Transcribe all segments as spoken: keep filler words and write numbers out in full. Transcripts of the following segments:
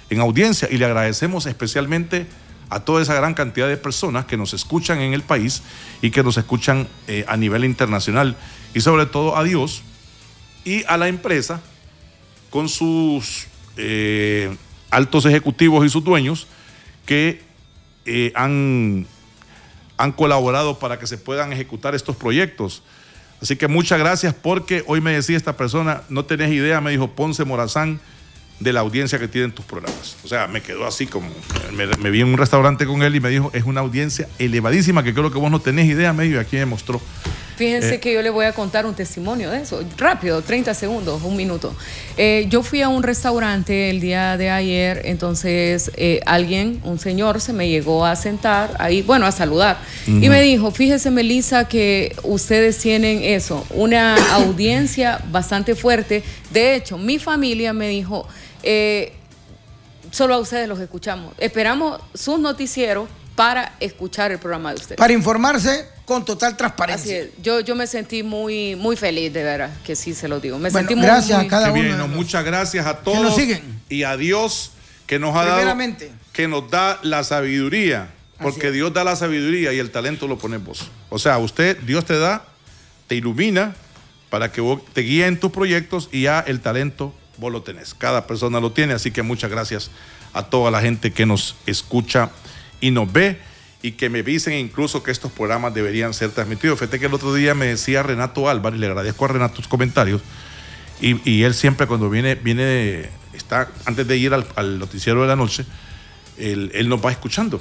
en audiencia, y le agradecemos especialmente a toda esa gran cantidad de personas que nos escuchan en el país y que nos escuchan eh, a nivel internacional, y sobre todo a Dios y a la empresa con sus eh, altos ejecutivos y sus dueños que eh, han, han colaborado para que se puedan ejecutar estos proyectos. Así que muchas gracias, porque hoy me decía esta persona, no tenés idea, me dijo Ponce Morazán, de la audiencia que tienen tus programas. O sea, me quedó así como, me, me vi en un restaurante con él y me dijo, es una audiencia elevadísima que creo que vos no tenés idea, me dijo, y aquí me mostró. Fíjense eh, que yo le voy a contar un testimonio de eso, rápido, treinta segundos, un minuto. Eh, yo fui a un restaurante el día de ayer, entonces eh, alguien, un señor, se me llegó a sentar ahí, bueno, a saludar, uh-huh. y me dijo, fíjese, Melissa, que ustedes tienen eso, una audiencia bastante fuerte. De hecho, mi familia me dijo, eh, solo a ustedes los escuchamos, esperamos sus noticieros para escuchar el programa de ustedes. Para informarse con total transparencia. Así es. Yo, yo me sentí muy, muy feliz, de verdad, que sí se lo digo. Me bueno, sentí gracias muy, a cada uno. Bien, no, muchas gracias a todos. Que nos siguen. Y a Dios que nos ha dado, que nos da la sabiduría. Porque Dios da la sabiduría y el talento lo pones vos. O sea, usted, Dios te da, te ilumina para que vos te guíe en tus proyectos, y ya el talento vos lo tenés. Cada persona lo tiene, así que muchas gracias a toda la gente que nos escucha y nos ve, y que me dicen incluso que estos programas deberían ser transmitidos. Fíjate que el otro día me decía Renato Álvarez, le agradezco a Renato tus comentarios, y, y él siempre cuando viene, viene está antes de ir al, al noticiero de la noche, él, él nos va escuchando.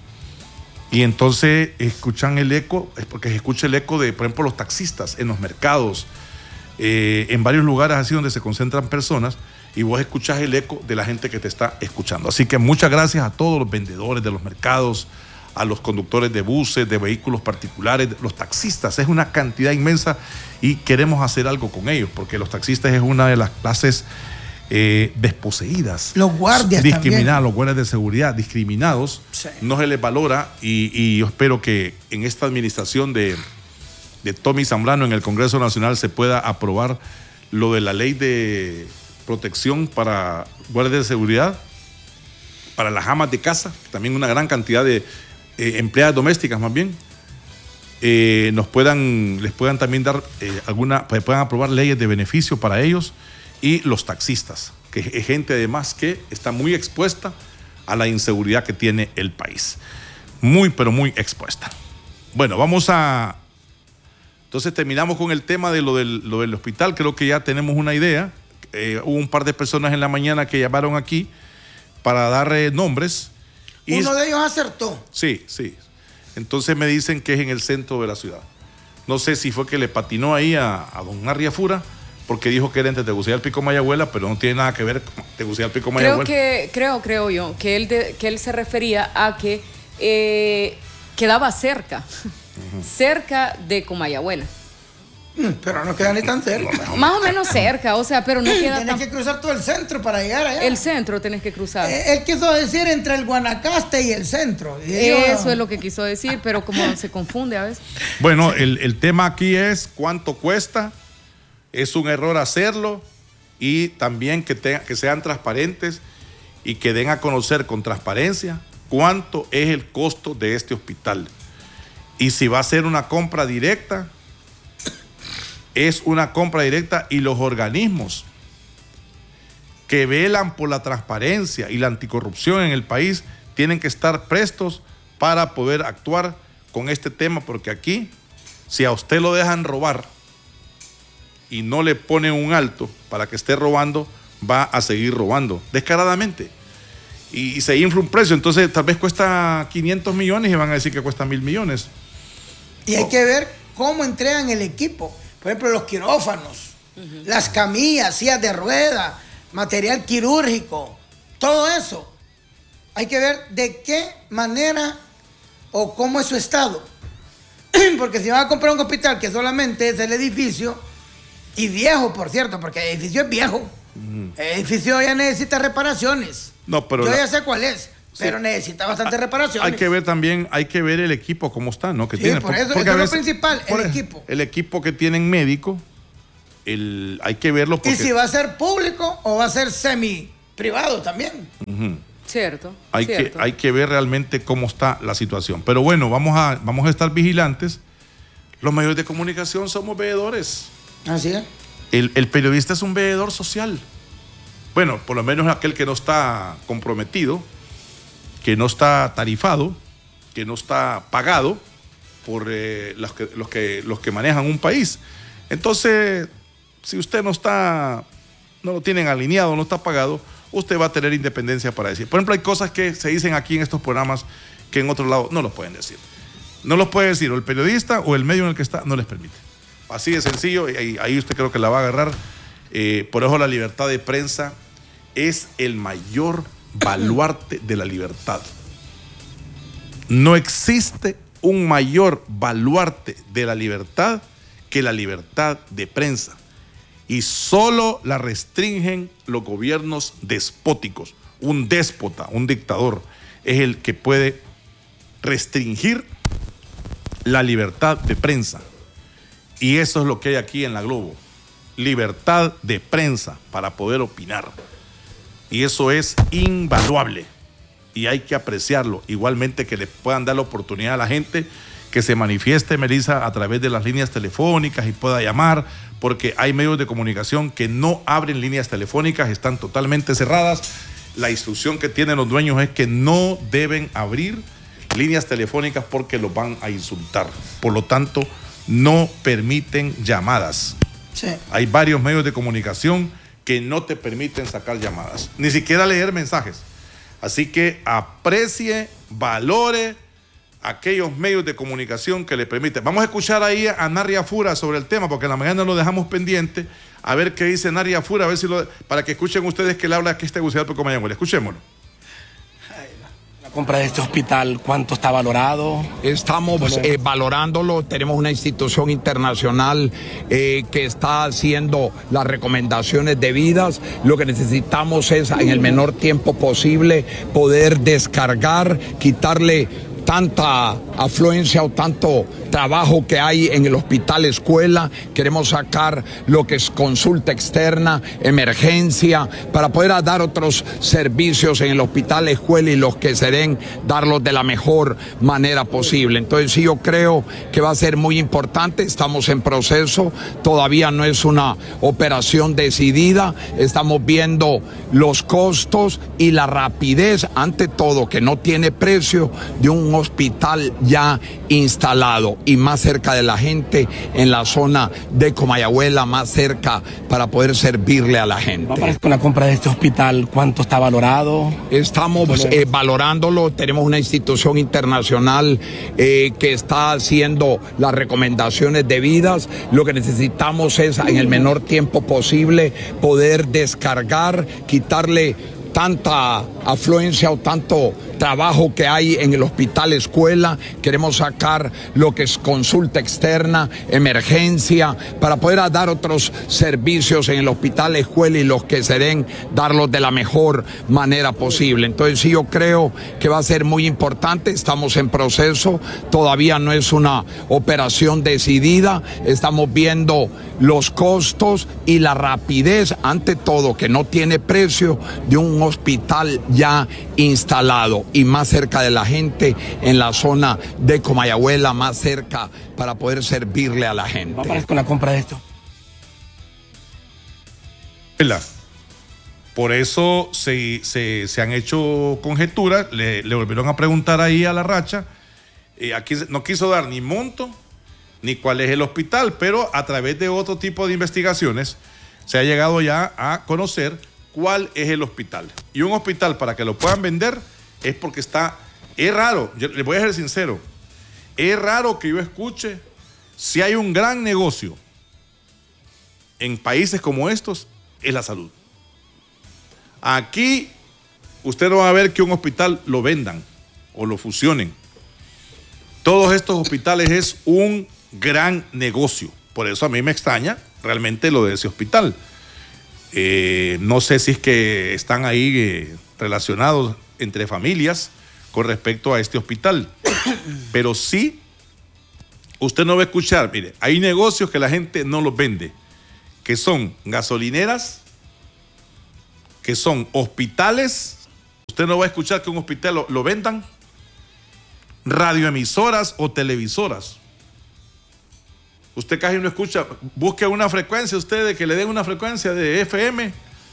Y entonces escuchan el eco, es porque se escucha el eco de, por ejemplo, los taxistas en los mercados, eh, en varios lugares así donde se concentran personas, y vos escuchás el eco de la gente que te está escuchando. Así que muchas gracias a todos los vendedores de los mercados, a los conductores de buses, de vehículos particulares, los taxistas. Es una cantidad inmensa y queremos hacer algo con ellos, porque los taxistas es una de las clases eh, desposeídas. Los guardias discriminados, también. los guardias de seguridad discriminados, sí. No se les valora, y, y yo espero que en esta administración de, de Tommy Zambrano en el Congreso Nacional se pueda aprobar lo de la ley de protección para guardias de seguridad, para las amas de casa, también una gran cantidad de eh, empleadas domésticas más bien, eh, nos puedan, les puedan también dar eh, alguna, puedan aprobar leyes de beneficio para ellos, y los taxistas, que es gente además que está muy expuesta a la inseguridad que tiene el país. Muy, pero muy expuesta. Bueno, vamos a... Entonces terminamos con el tema de lo del, lo del hospital. Creo que ya tenemos una idea. Eh, hubo un par de personas en la mañana que llamaron aquí para dar eh, nombres. Y uno de ellos acertó. Sí, sí. Entonces me dicen que es en el centro de la ciudad. No sé si fue que le patinó ahí a, a don Arriafura, porque dijo que era entre Tegucigalpa y Mayagüela, pero no tiene nada que ver con Tegucigalpa y Mayagüela. Creo que, creo, creo yo, que él, de, que él se refería a que eh, quedaba cerca, uh-huh. cerca de Comayagüela. Pero no queda ni tan cerca. Más o menos cerca, o sea, pero no queda Tienes tan... que cruzar todo el centro para llegar allá. El centro tenés que cruzar. Eh, él quiso decir entre el Guanacaste y el centro. Y Eso yo... es lo que quiso decir, pero como se confunde a veces. Bueno, sí. el, el tema aquí es cuánto cuesta. Es un error hacerlo, y también que, te, que sean transparentes y que den a conocer con transparencia cuánto es el costo de este hospital. Y si va a ser una compra directa, es una compra directa, y los organismos que velan por la transparencia y la anticorrupción en el país tienen que estar prestos para poder actuar con este tema, porque aquí, si a usted lo dejan robar y no le ponen un alto para que esté robando, va a seguir robando descaradamente, y, y se infla un precio. Entonces tal vez cuesta quinientos millones y van a decir que cuesta mil millones. Y hay oh. que ver cómo entregan el equipo. Por ejemplo, los quirófanos, uh-huh. las camillas, sillas de rueda, material quirúrgico, todo eso. Hay que ver de qué manera o cómo es su estado. Porque si van a comprar un hospital que solamente es el edificio, y viejo, por cierto, porque el edificio es viejo. Uh-huh. El edificio ya necesita reparaciones. No, pero Yo la... ya sé cuál es, sí. pero necesita bastantes reparaciones. Hay que ver también, hay que ver el equipo cómo está, ¿no? Que sí, tiene. por eso, eso es lo principal, el equipo. El equipo que tienen médico, el, hay que verlo porque... ¿Y si va a ser público o va a ser semi privado también. Uh-huh. Cierto. Hay, cierto. Que, hay que ver realmente cómo está la situación. Pero bueno, vamos a, vamos a estar vigilantes. Los medios de comunicación somos veedores. Así es. El, el periodista es un veedor social. Bueno, por lo menos aquel que no está comprometido, que no está tarifado, que no está pagado por eh, los, que, los, que, los que manejan un país. Entonces, si usted no está, no lo tienen alineado, no está pagado, usted va a tener independencia para decir. Por ejemplo, hay cosas que se dicen aquí en estos programas que en otros lados no los pueden decir. No los puede decir o el periodista o el medio en el que está, no les permite. Así de sencillo, y ahí, ahí usted creo que la va a agarrar. Eh, por eso la libertad de prensa es el mayor baluarte de la libertad. No existe un mayor baluarte de la libertad que la libertad de prensa. Y solo la restringen los gobiernos despóticos. Un déspota, un dictador, es el que puede restringir la libertad de prensa. Y eso es lo que hay aquí en la Globo. Libertad de prensa para poder opinar. Y eso es invaluable. Y hay que apreciarlo. Igualmente que le puedan dar la oportunidad a la gente que se manifieste, Melissa, a través de las líneas telefónicas y pueda llamar, porque hay medios de comunicación que no abren líneas telefónicas, están totalmente cerradas. La instrucción que tienen los dueños es que no deben abrir líneas telefónicas porque los van a insultar. Por lo tanto, no permiten llamadas. Sí. Hay varios medios de comunicación que no te permiten sacar llamadas, ni siquiera leer mensajes. Así que aprecie, valore aquellos medios de comunicación que le permiten. Vamos a escuchar ahí a Narria Fura sobre el tema, porque en la mañana lo dejamos pendiente, a ver qué dice Narria Fura, a ver si lo, para que escuchen ustedes que le habla aquí este Tegucigalpa de Comayagüela. Escuchémoslo. La compra de este hospital, ¿cuánto está valorado? Estamos eh, valorándolo, tenemos una institución internacional eh, que está haciendo las recomendaciones debidas. Lo que necesitamos es en el menor tiempo posible poder descargar, quitarle tanta afluencia o tanto trabajo que hay en el hospital escuela. Queremos sacar lo que es consulta externa, emergencia, para poder dar otros servicios en el hospital escuela y los que se den, darlos de la mejor manera posible. Entonces sí, yo creo que va a ser muy importante. Estamos en proceso, todavía no es una operación decidida, estamos viendo los costos y la rapidez, ante todo, que no tiene precio, de un hospital ya instalado y más cerca de la gente en la zona de Comayagüela, más cerca para poder servirle a la gente. Con la compra de este hospital, ¿cuánto está valorado? Estamos eh, valorándolo, tenemos una institución internacional eh, que está haciendo las recomendaciones debidas. Lo que necesitamos es en el menor tiempo posible poder descargar, quitarle tanta afluencia o tanto trabajo que hay en el hospital escuela. Queremos sacar lo que es consulta externa, emergencia, para poder dar otros servicios en el hospital escuela y los que se den, darlos de la mejor manera posible. Entonces sí, yo creo que va a ser muy importante. Estamos en proceso, todavía no es una operación decidida, estamos viendo los costos y la rapidez, ante todo, que no tiene precio, de un hospital ya instalado y más cerca de la gente en la zona de Comayagüela, más cerca para poder servirle a la gente. Con la compra de esto. Por eso se, se, se han hecho conjeturas, le, le volvieron a preguntar ahí a la Racha, eh, aquí no quiso dar ni monto ni cuál es el hospital, pero a través de otro tipo de investigaciones se ha llegado ya a conocer cuál es el hospital. Y un hospital, para que lo puedan vender, es porque está, es raro, yo les voy a ser sincero, es raro que yo escuche, si hay un gran negocio en países como estos, es la salud. Aquí usted no va a ver que un hospital lo vendan o lo fusionen. Todos estos hospitales es un gran negocio. Por eso a mí me extraña realmente lo de ese hospital. Eh, no sé si es que están ahí eh, relacionados entre familias con respecto a este hospital. Pero sí, usted no va a escuchar, mire, hay negocios que la gente no los vende, que son gasolineras, que son hospitales. Usted no va a escuchar que un hospital lo, lo vendan, radioemisoras o televisoras. Usted casi no escucha, busque una frecuencia usted de que le den una frecuencia de F M.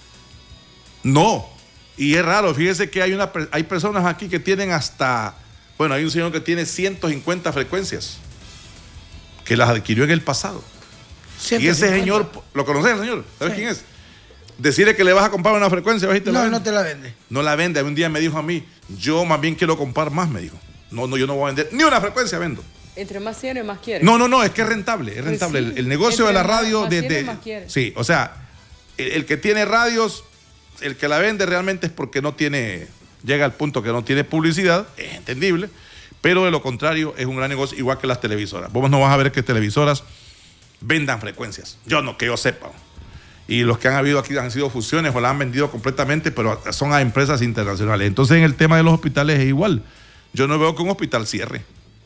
No, y es raro, fíjese que hay, una, hay personas aquí que tienen hasta, bueno, hay un señor que tiene ciento cincuenta frecuencias, que las adquirió en el pasado. ciento cincuenta. Y ese señor, ¿lo conoce el señor? ¿Sabes sí. quién es? Decirle que le vas a comprar una frecuencia, ¿ves? No, no te la vende. No la vende. Un día me dijo a mí, yo más bien quiero comprar más, me dijo. No, no, yo no voy a vender ni una frecuencia, vendo. Entre más tiene, más quiere. No, no, no, es que es rentable, es rentable. Pues sí, el, el negocio de la radio, más de, tiene, de, más quiere. Sí, o sea, el, el que tiene radios, el que la vende realmente es porque no tiene, llega al punto que no tiene publicidad, es entendible, pero de lo contrario es un gran negocio, igual que las televisoras. Vos no vas a ver que televisoras vendan frecuencias, yo no, que yo sepa. Y los que han habido aquí han sido fusiones o la han vendido completamente, pero son a empresas internacionales. Entonces en el tema de los hospitales es igual. Yo no veo que un hospital cierre.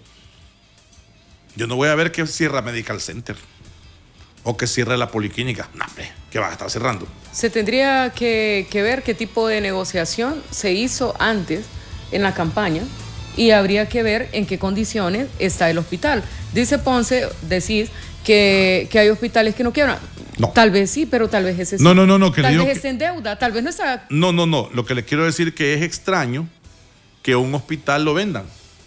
Yo no voy a ver que cierra Medical Center o que cierre la policlínica. No, hombre, que va a estar cerrando. Se tendría que, que ver qué tipo de negociación se hizo antes en la campaña y habría que ver en qué condiciones está el hospital. Dice Ponce, decís que, que hay hospitales que no quiebran. No. Tal vez sí, pero tal vez ese sí. No, no, no, no. Que tal le vez digo es que... en deuda, tal vez no está... No, no, no. Lo que le quiero decir que es extraño que un hospital lo vendan,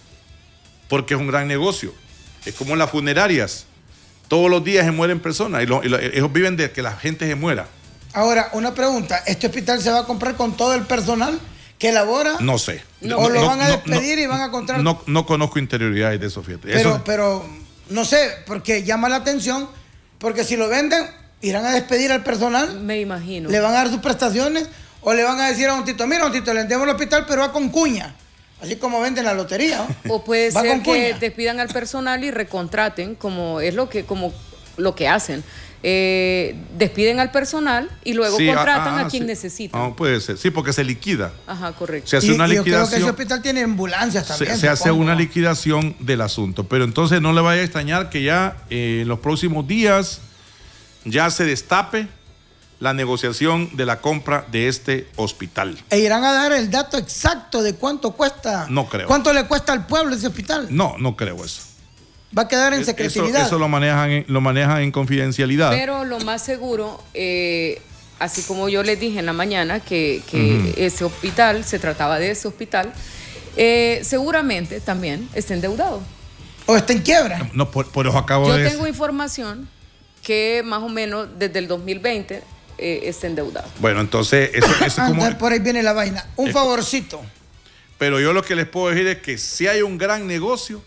porque es un gran negocio. Es como las funerarias. Todos los días se mueren personas y, lo, y lo, ellos viven de que la gente se muera. Ahora, una pregunta. ¿Este hospital se va a comprar con todo el personal que labora? No sé. No, ¿O no, lo van a despedir no, y van a contratar? No, no conozco interioridades de eso, fíjate. Pero, eso... pero, no sé, porque llama la atención, porque si lo venden, ¿irán a despedir al personal? Me imagino. ¿Le van a dar sus prestaciones? ¿O le van a decir a un tito, mira, un tito, le vendemos el hospital, pero va con cuña? Así como venden la lotería. ¿No? O puede ser que cuña. Despidan al personal y recontraten, como es lo que, como lo que hacen. Eh, despiden al personal y luego sí, contratan ah, ah, a quien sí. necesitan. Ah, puede ser, sí, porque se liquida. Ajá, correcto. Se hace y, una y liquidación. Yo creo que ese hospital tiene ambulancias también. Se, se hace una liquidación del asunto. Pero entonces no le vaya a extrañar que ya eh, en los próximos días ya se destape la negociación de la compra de este hospital. ¿E irán a dar el dato exacto de cuánto cuesta? No creo. ¿Cuánto le cuesta al pueblo ese hospital? No, no creo eso. Va a quedar en secretividad. Eso, eso lo manejan en, lo manejan en confidencialidad. Pero lo más seguro, eh, así como yo les dije en la mañana que, que uh-huh. ese hospital, se trataba de ese hospital, eh, seguramente también está endeudado. ¿O está en quiebra? No, por, por eso acabo yo de... Yo tengo información que más o menos desde el dos mil veinte eh, está endeudado. Bueno, entonces eso, eso es como... Andar, por ahí viene la vaina. Un es... favorcito. Pero yo lo que les puedo decir es que si hay un gran negocio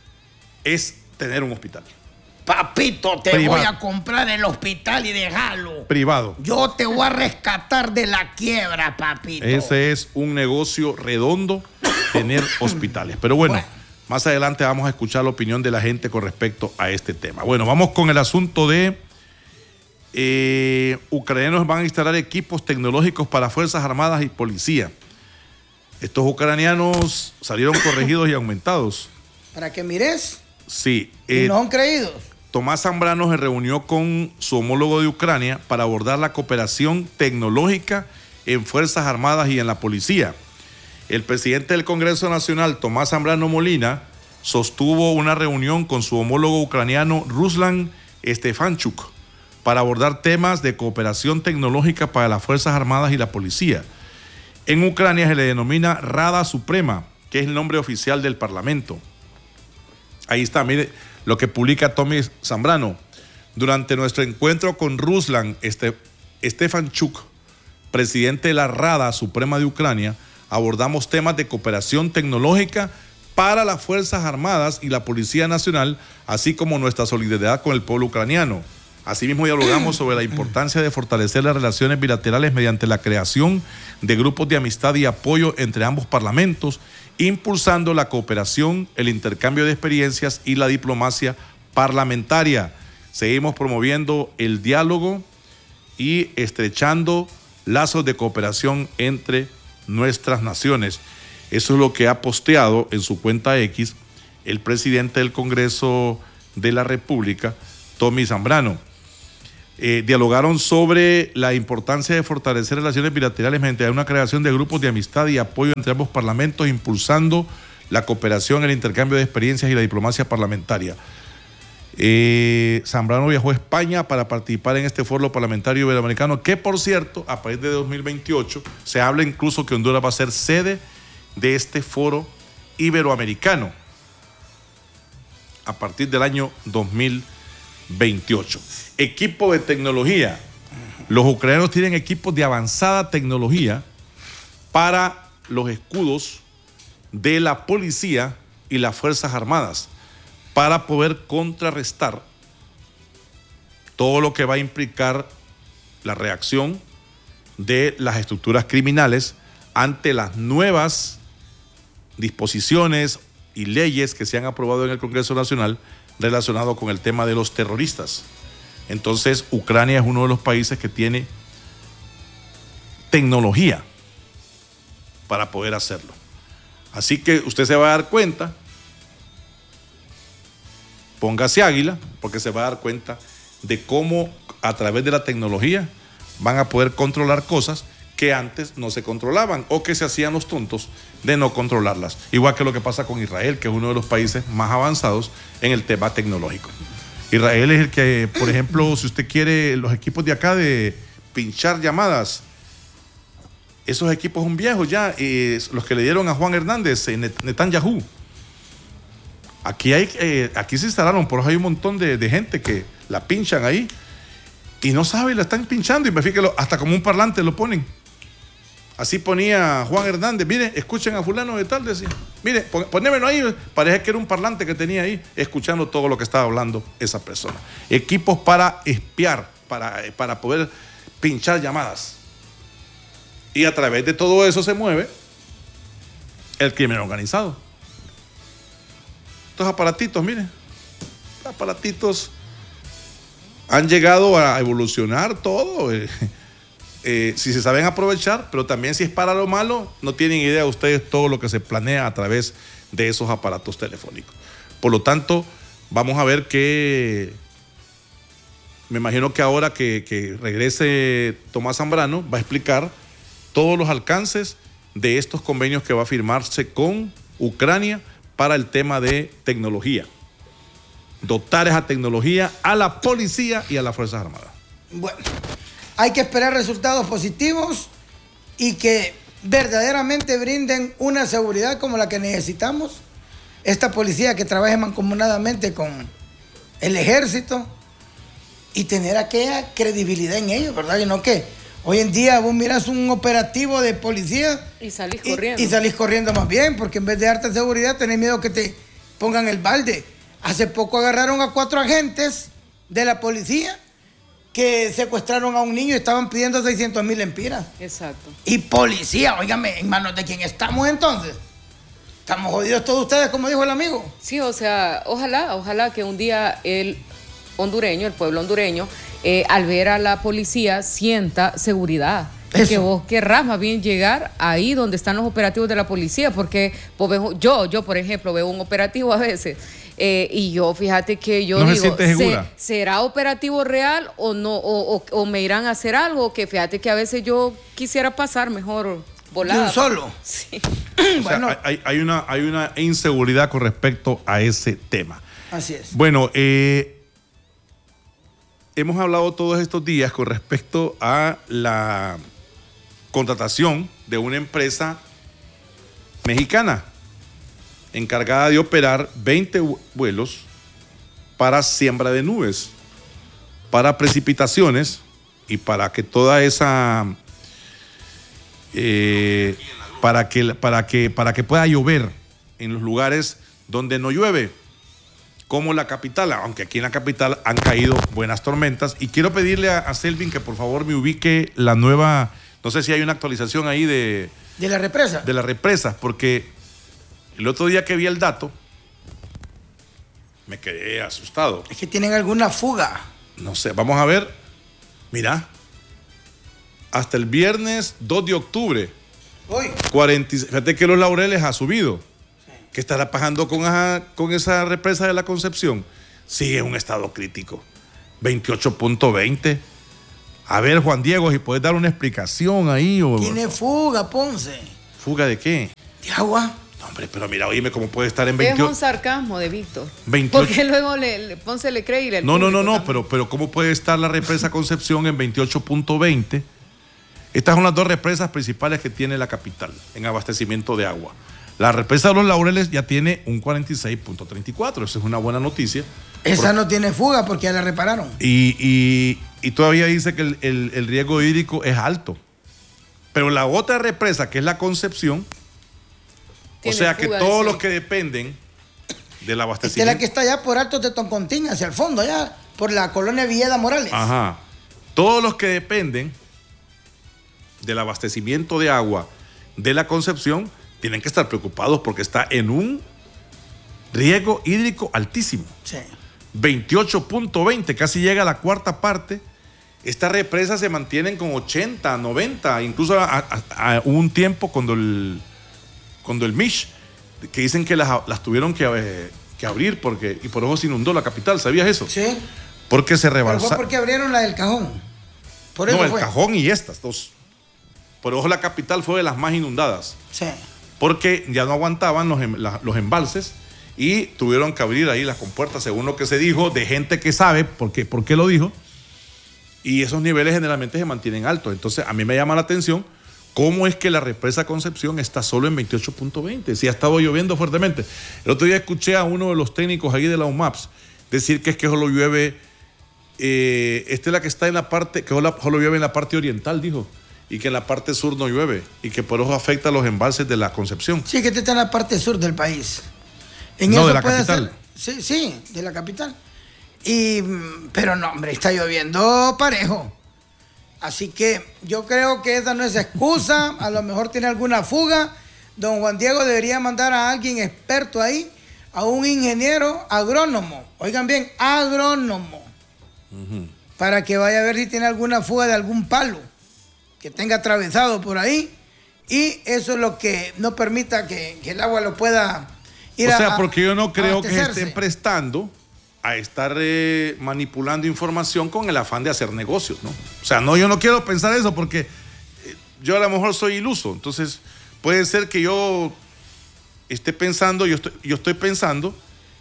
es tener un hospital. Papito, te privado. Voy a comprar el hospital y dejarlo. Privado. Yo te voy a rescatar de la quiebra, papito. Ese es un negocio redondo, tener hospitales. Pero bueno, bueno, más adelante vamos a escuchar la opinión de la gente con respecto a este tema. Bueno, vamos con el asunto de eh, ucranianos van a instalar equipos tecnológicos para Fuerzas Armadas y Policía. Estos ucranianos salieron corregidos y aumentados. ¿Para que mires? Sí. Eh, ¿No han creído? Tomás Zambrano se reunió con su homólogo de Ucrania para abordar la cooperación tecnológica en Fuerzas Armadas y en la Policía. El presidente del Congreso Nacional, Tomás Zambrano Molina, sostuvo una reunión con su homólogo ucraniano, Ruslan Stefanchuk, para abordar temas de cooperación tecnológica para las Fuerzas Armadas y la Policía. En Ucrania se le denomina Rada Suprema, que es el nombre oficial del Parlamento. Ahí está, mire lo que publica Tommy Zambrano. Durante nuestro encuentro con Ruslan Stefanchuk, presidente de la Rada Suprema de Ucrania, abordamos temas de cooperación tecnológica para las Fuerzas Armadas y la Policía Nacional, así como nuestra solidaridad con el pueblo ucraniano. Asimismo, dialogamos sobre la importancia de fortalecer las relaciones bilaterales mediante la creación de grupos de amistad y apoyo entre ambos parlamentos, impulsando la cooperación, el intercambio de experiencias y la diplomacia parlamentaria. Seguimos promoviendo el diálogo y estrechando lazos de cooperación entre nuestras naciones. Eso es lo que ha posteado en su cuenta X el presidente del Congreso de la República, Tommy Zambrano. Eh, dialogaron sobre la importancia de fortalecer relaciones bilaterales mediante una creación de grupos de amistad y apoyo entre ambos parlamentos, impulsando la cooperación, el intercambio de experiencias y la diplomacia parlamentaria. Eh, Zambrano viajó a España para participar en este foro parlamentario iberoamericano, que por cierto, a partir de dos mil veintiocho, se habla incluso que Honduras va a ser sede de este foro iberoamericano a partir del año dos mil veintiocho. Equipo de tecnología. Los ucranianos tienen equipos de avanzada tecnología para los escudos de la policía y las Fuerzas Armadas para poder contrarrestar todo lo que va a implicar la reacción de las estructuras criminales ante las nuevas disposiciones y leyes que se han aprobado en el Congreso Nacional relacionado con el tema de los terroristas. Entonces, Ucrania es uno de los países que tiene tecnología para poder hacerlo. Así que usted se va a dar cuenta, póngase águila, porque se va a dar cuenta de cómo a través de la tecnología van a poder controlar cosas que antes no se controlaban o que se hacían los tontos de no controlarlas. Igual que lo que pasa con Israel, que es uno de los países más avanzados en el tema tecnológico. Israel es el que, por ejemplo, si usted quiere los equipos de acá de pinchar llamadas, esos equipos son viejos ya, eh, los que le dieron a Juan Hernández en Netanyahu. Aquí hay, eh, aquí se instalaron, por eso hay un montón de, de gente que la pinchan ahí y no sabe y la están pinchando, y me fíjate, hasta como un parlante lo ponen. Así ponía Juan Hernández, mire, escuchen a fulano de tal, decía, mire, ponémelo ahí, parece que era un parlante que tenía ahí, escuchando todo lo que estaba hablando esa persona. Equipos para espiar, para, para poder pinchar llamadas. Y a través de todo eso se mueve el crimen organizado. Estos aparatitos, miren, estos aparatitos han llegado a evolucionar todo. Eh. Eh, si se saben aprovechar, pero también si es para lo malo, no tienen idea ustedes todo lo que se planea a través de esos aparatos telefónicos. Por lo tanto, vamos a ver que, me imagino que ahora que, que regrese Tomás Zambrano, va a explicar todos los alcances de estos convenios que va a firmarse con Ucrania para el tema de tecnología. Dotar esa tecnología a la policía y a las Fuerzas Armadas. Bueno. Hay que esperar resultados positivos y que verdaderamente brinden una seguridad como la que necesitamos. Esta policía que trabaje mancomunadamente con el ejército y tener aquella credibilidad en ellos, ¿verdad? Y no que hoy en día vos mirás un operativo de policía y salís corriendo. Y, y salís corriendo más bien, porque en vez de darte seguridad tenés miedo que te pongan el balde. Hace poco agarraron a cuatro agentes de la policía que secuestraron a un niño y estaban pidiendo seiscientos mil lempiras. Exacto. Y policía, óigame, ¿en manos de quién estamos entonces? Estamos jodidos todos ustedes, como dijo el amigo. Sí, o sea, ojalá, ojalá que un día el hondureño, el pueblo hondureño, eh, al ver a la policía sienta seguridad. Eso. Que vos querrás más bien llegar ahí donde están los operativos de la policía, porque pues, yo, yo por ejemplo, veo un operativo a veces eh, y yo, fíjate que yo no digo, se ¿se, ¿será operativo real o no? O, o, o me irán a hacer algo que fíjate que a veces yo quisiera pasar mejor volada. ¿De un solo? Sí. Bueno. O sea, hay, hay, una, hay una inseguridad con respecto a ese tema. Así es. Bueno, eh, hemos hablado todos estos días con respecto a la contratación de una empresa mexicana encargada de operar veinte vuelos para siembra de nubes, para precipitaciones y para que toda esa eh, para que para que para que pueda llover en los lugares donde no llueve, como la capital, aunque aquí en la capital han caído buenas tormentas. Y quiero pedirle a, a Selvin que por favor me ubique la nueva. No sé si hay una actualización ahí de... ¿De la represa? De las represas, porque el otro día que vi el dato, me quedé asustado. Es que tienen alguna fuga. No sé, vamos a ver. Mira, hasta el viernes dos de octubre. Hoy. cuarenta, fíjate que los Laureles ha subido. Sí. ¿Qué estará pasando con esa, con esa represa de la Concepción? Sigue en un estado crítico. veintiocho punto veinte. A ver, Juan Diego, si puedes dar una explicación ahí. O... Tiene fuga, Ponce. ¿Fuga de qué? De agua. No, hombre, pero mira, oíme cómo puede estar en veintiocho. Es un sarcasmo de Víctor. veintiocho. Porque luego le, le, Ponce le cree y le. No, no, no, no, pero, pero ¿cómo puede estar la represa Concepción en veintiocho punto veinte? Estas son las dos represas principales que tiene la capital en abastecimiento de agua. La represa de los Laureles ya tiene un cuarenta y seis punto treinta y cuatro. Esa es una buena noticia. Esa Por... no tiene fuga porque ya la repararon. Y, y, y todavía dice que el, el, el riesgo hídrico es alto. Pero la otra represa, que es la Concepción, o sea que todos los que dependen del abastecimiento. Esta es la que está allá por Altos de Toncontín, hacia el fondo, allá por la colonia Villeda Morales. Ajá. Todos los que dependen del abastecimiento de agua de la Concepción tienen que estar preocupados porque está en un riesgo hídrico altísimo. Sí. veintiocho punto veinte, casi llega a la cuarta parte. Estas represas se mantienen con ochenta, noventa, incluso a, a, a un tiempo cuando el, cuando el M I S H, que dicen que las, las tuvieron que, eh, que abrir porque, y por eso se inundó la capital. ¿Sabías eso? Sí. Porque se rebalsaron. Fue porque abrieron la del Cajón. Por eso no, el fue. Cajón y estas dos. Por eso la capital fue de las más inundadas. Sí. Porque ya no aguantaban los, la, los embalses y tuvieron que abrir ahí las compuertas, según lo que se dijo, de gente que sabe por qué, por qué lo dijo. Y esos niveles generalmente se mantienen altos. Entonces, a mí me llama la atención cómo es que la represa Concepción está solo en veintiocho punto veinte, si ha estado lloviendo fuertemente. El otro día escuché a uno de los técnicos ahí de la U M A P S decir que es que solo llueve, eh, esta es la que está en la parte, que solo, solo llueve en la parte oriental, dijo, y que en la parte sur no llueve, y que por eso afecta a los embalses de la Concepción. Sí, que este está en la parte sur del país. En no, eso de la puede capital. Ser, sí, sí, de la capital. Y, pero no, hombre, está lloviendo parejo. Así que yo creo que esa no es excusa. A lo mejor tiene alguna fuga. Don Juan Diego debería mandar a alguien experto ahí, a un ingeniero agrónomo. Oigan bien, agrónomo. Uh-huh. Para que vaya a ver si tiene alguna fuga de algún palo que tenga atravesado por ahí. Y eso es lo que no permita que, que el agua lo pueda ir a. O sea, a, porque yo no creo que estén prestando a estar eh, manipulando información con el afán de hacer negocios, ¿no? O sea, no, yo no quiero pensar eso porque eh, yo a lo mejor soy iluso. Entonces, puede ser que yo esté pensando, yo estoy, yo estoy pensando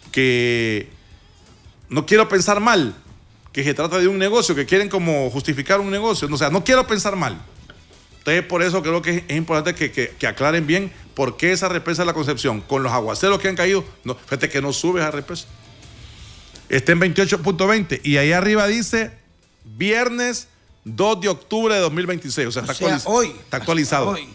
que no quiero pensar mal, que se trata de un negocio, que quieren como justificar un negocio. O sea, no quiero pensar mal. Entonces, por eso creo que es importante que, que, que aclaren bien por qué esa represa de la Concepción, con los aguaceros que han caído, no, fíjate que no sube esa represa. Está en veintiocho punto veinte y ahí arriba dice viernes dos de octubre de dos mil veintiséis. O sea, está, o sea, actualiz hoy, está actualizado. Hoy.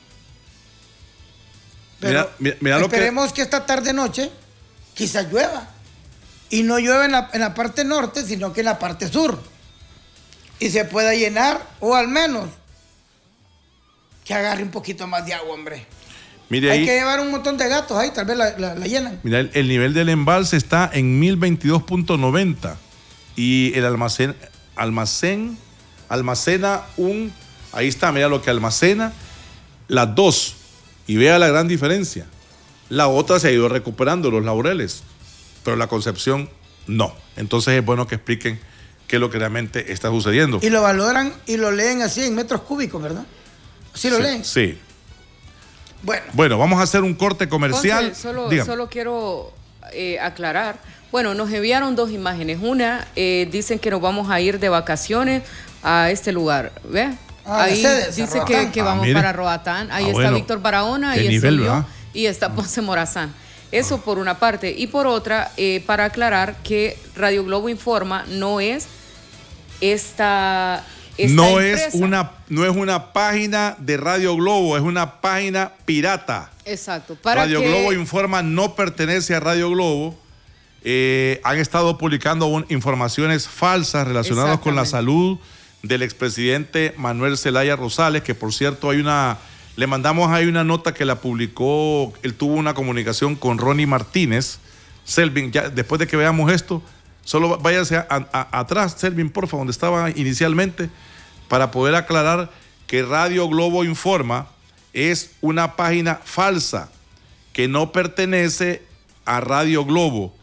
Pero mira, mira, mira esperemos lo que... que esta tarde-noche quizás llueva. Y no llueve en la, en la parte norte, sino que en la parte sur. Y se pueda llenar, o al menos que agarre un poquito más de agua, hombre. Mire Hay ahí, que llevar un montón de gatos ahí, tal vez la, la, la llenan. Mira, el, el nivel del embalse está en mil veintidós punto noventa y el almacén, almacén almacena un, ahí está, mira lo que almacena, las dos, y vea la gran diferencia. La otra se ha ido recuperando, los Laureles, pero la Concepción no. Entonces es bueno que expliquen qué es lo que realmente está sucediendo. Y lo valoran y lo leen así en metros cúbicos, ¿verdad? ¿Sí lo sí, leen? Sí. Bueno. bueno, vamos a hacer un corte comercial. Ponce, solo, solo quiero eh, aclarar. Bueno, nos enviaron dos imágenes. Una, eh, dicen que nos vamos a ir de vacaciones a este lugar. ¿Ve? Ah, ahí sedes, dice que, que vamos ah, para Roatán. Ahí ah, está bueno. Víctor Barahona, ahí estoy yo, ¿verdad? Y está Ponce Morazán. Eso ah. por una parte. Y por otra, eh, para aclarar que Radio Globo Informa no es esta... No es, una, no es una página de Radio Globo, es una página pirata. Exacto. Para Radio que... Globo Informa no pertenece a Radio Globo. Eh, han estado publicando un, informaciones falsas relacionadas con la salud del expresidente Manuel Zelaya Rosales, que por cierto hay una, le mandamos ahí una nota que la publicó, él tuvo una comunicación con Ronnie Martínez. Selvin, ya, después de que veamos esto, solo váyase a, a, atrás, Selvin, porfa, donde estaba inicialmente, para poder aclarar que Radio Globo Informa es una página falsa que no pertenece a Radio Globo.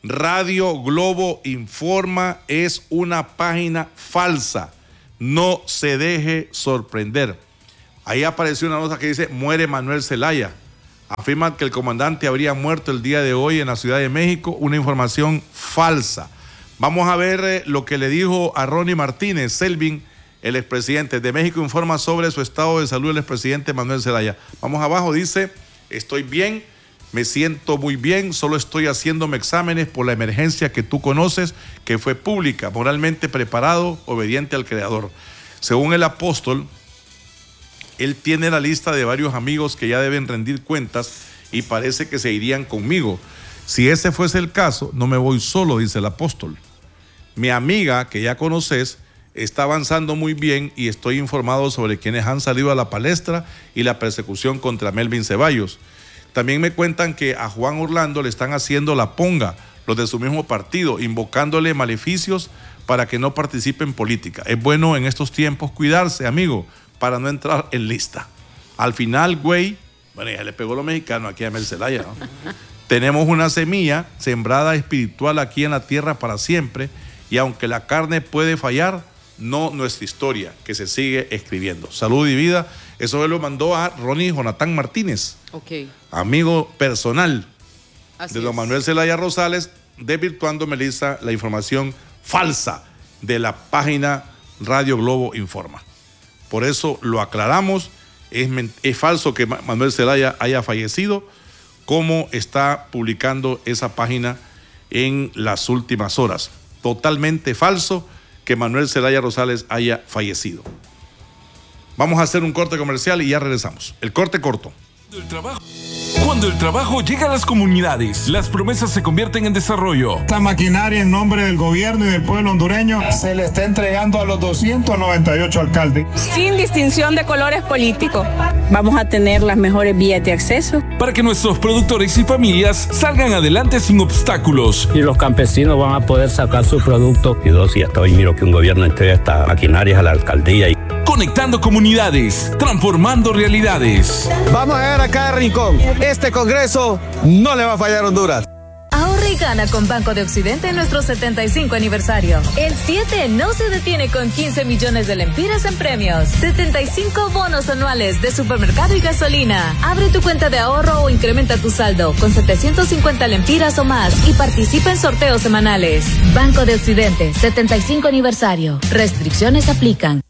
Radio Globo Informa es una página falsa. No se deje sorprender. Ahí apareció una nota que dice: muere Manuel Zelaya. Afirman que el comandante habría muerto el día de hoy en la Ciudad de México. Una información falsa. Vamos a ver eh, lo que le dijo a Ronnie Martínez, Selvin, el expresidente de México, informa sobre su estado de salud el expresidente Manuel Zelaya. Vamos abajo, dice: estoy bien, me siento muy bien, solo estoy haciéndome exámenes por la emergencia que tú conoces, que fue pública, moralmente preparado, obediente al Creador. Según el apóstol, él tiene la lista de varios amigos que ya deben rendir cuentas y parece que se irían conmigo. Si ese fuese el caso, no me voy solo, dice el apóstol. Mi amiga, que ya conoces, está avanzando muy bien y estoy informado sobre quienes han salido a la palestra y la persecución contra Melvin Ceballos. También me cuentan que a Juan Orlando le están haciendo la ponga, los de su mismo partido, invocándole maleficios para que no participe en política. Es bueno en estos tiempos cuidarse, amigo, para no entrar en lista. Al final, güey, bueno, ya le pegó lo mexicano aquí a Mel Zelaya, ¿no? Tenemos una semilla sembrada espiritual aquí en la tierra para siempre, y aunque la carne puede fallar, no nuestra historia, que se sigue escribiendo. Salud y vida. Eso se lo mandó a Ronnie Jonathan Martínez, okay, amigo personal Así de don es. Manuel Zelaya Rosales, desvirtuando, Melissa, la información falsa de la página Radio Globo Informa. Por eso lo aclaramos, es, es falso que Manuel Zelaya haya fallecido, como está publicando esa página en las últimas horas. Totalmente falso que Manuel Zelaya Rosales haya fallecido. Vamos a hacer un corte comercial y ya regresamos. El corte corto. El trabajo. Cuando el trabajo llega a las comunidades, las promesas se convierten en desarrollo. Esta maquinaria en nombre del gobierno y del pueblo hondureño se le está entregando a los doscientos noventa y ocho alcaldes. Sin distinción de colores políticos. Vamos a tener las mejores vías de acceso. Para que nuestros productores y familias salgan adelante sin obstáculos. Y los campesinos van a poder sacar su producto. Y dos, y hasta hoy miro que un gobierno entrega estas maquinarias a la alcaldía. Y... Conectando comunidades, transformando realidades. Vamos a ver a cada rincón. Este Congreso no le va a fallar a Honduras. Ahorra y gana con Banco de Occidente en nuestro setenta y cinco aniversario. El siete no se detiene con quince millones de lempiras en premios. setenta y cinco bonos anuales de supermercado y gasolina. Abre tu cuenta de ahorro o incrementa tu saldo con setecientos cincuenta lempiras o más y participa en sorteos semanales. Banco de Occidente, setenta y cinco aniversario. Restricciones aplican.